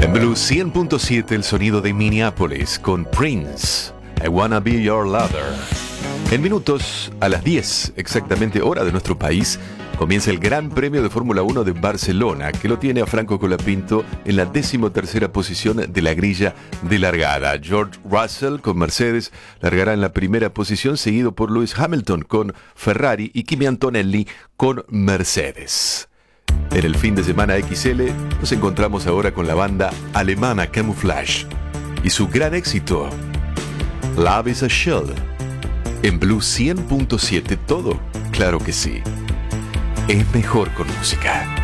En Blue 100.7 el sonido de Minneapolis con Prince, I Wanna Be Your Lover. En minutos, a las 10, exactamente hora de nuestro país, comienza el Gran Premio de Fórmula 1 de Barcelona, que lo tiene a Franco Colapinto en la 13ª posición de la grilla de largada. George Russell con Mercedes largará en la primera posición, seguido por Lewis Hamilton con Ferrari y Kimi Antonelli con Mercedes. En el fin de semana XL nos encontramos ahora con la banda alemana Camouflage y su gran éxito, Love is a Shield. En Blue 100.7 todo, claro que sí, es mejor con música.